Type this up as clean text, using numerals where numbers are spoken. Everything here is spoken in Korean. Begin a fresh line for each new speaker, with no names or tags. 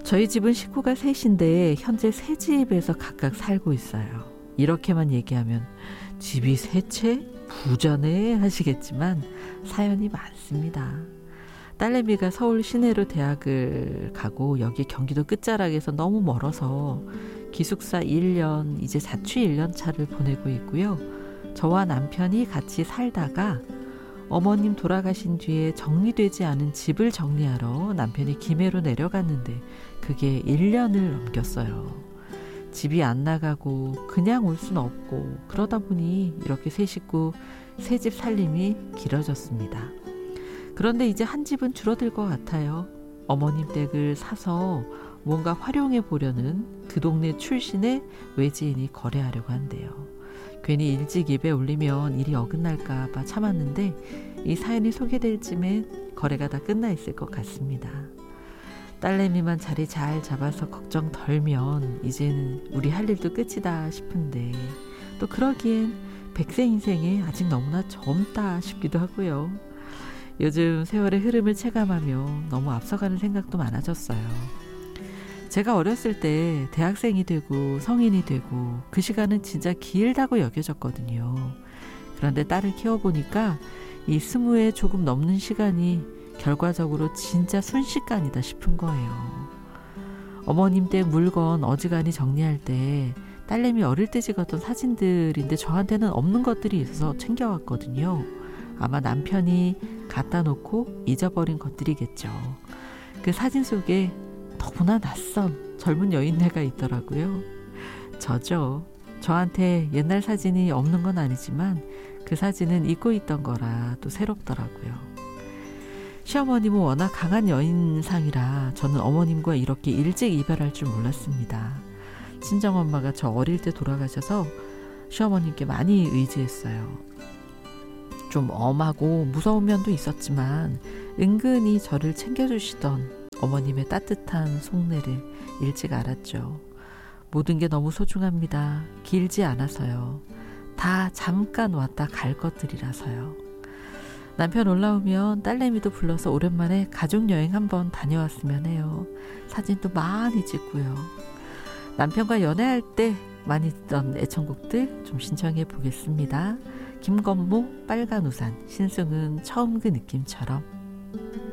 저희 집은 식구가 셋인데 현재 세 집에서 각각 살고 있어요. 이렇게만 얘기하면 집이 세 채? 부자네 하시겠지만 사연이 많습니다. 딸내미가 서울 시내로 대학을 가고 여기 경기도 끝자락에서 너무 멀어서 기숙사 1년, 이제 자취 1년 차를 보내고 있고요. 저와 남편이 같이 살다가 어머님 돌아가신 뒤에 정리되지 않은 집을 정리하러 남편이 김해로 내려갔는데 그게 1년을 넘겼어요. 집이 안 나가고 그냥 올 수는 없고 그러다 보니 이렇게 세 식구 새 집 살림이 길어졌습니다. 그런데 이제 한 집은 줄어들 것 같아요. 어머님 댁을 사서 뭔가 활용해 보려는 그 동네 출신의 외지인이 거래하려고 한대요. 괜히 일찍 입에 올리면 일이 어긋날까 봐 참았는데 이 사연이 소개될 쯤엔 거래가 다 끝나 있을 것 같습니다. 딸내미만 자리 잘 잡아서 걱정 덜면 이제는 우리 할 일도 끝이다 싶은데 또 그러기엔 100세 인생에 아직 너무나 젊다 싶기도 하고요. 요즘 세월의 흐름을 체감하며 너무 앞서가는 생각도 많아졌어요. 제가 어렸을 때 대학생이 되고 성인이 되고 그 시간은 진짜 길다고 여겨졌거든요. 그런데 딸을 키워보니까 이 20에 조금 넘는 시간이 결과적으로 진짜 순식간이다 싶은 거예요. 어머님 댁 물건 어지간히 정리할 때 딸내미 어릴 때 찍었던 사진들인데 저한테는 없는 것들이 있어서 챙겨왔거든요. 아마 남편이 갖다 놓고 잊어버린 것들이겠죠. 그 사진 속에 너무나 낯선 젊은 여인네가 있더라고요. 저죠. 저한테 옛날 사진이 없는 건 아니지만 그 사진은 잊고 있던 거라 또 새롭더라고요. 시어머님은 워낙 강한 여인상이라 저는 어머님과 이렇게 일찍 이별할 줄 몰랐습니다. 친정엄마가 저 어릴 때 돌아가셔서 시어머님께 많이 의지했어요. 좀 엄하고 무서운 면도 있었지만 은근히 저를 챙겨주시던 어머님의 따뜻한 속내를 일찍 알았죠. 모든 게 너무 소중합니다. 길지 않아서요. 다 잠깐 왔다 갈 것들이라서요. 남편 올라오면 딸내미도 불러서 오랜만에 가족여행 한번 다녀왔으면 해요. 사진도 많이 찍고요. 남편과 연애할 때 많이 듣던 애청곡들 좀 신청해 보겠습니다. 김건모 빨간 우산, 신승은 처음 그 느낌처럼.